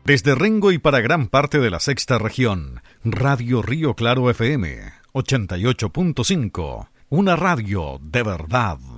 Desde Rengo y para gran parte de la sexta región, Radio Río Claro FM 88.5, una radio de verdad.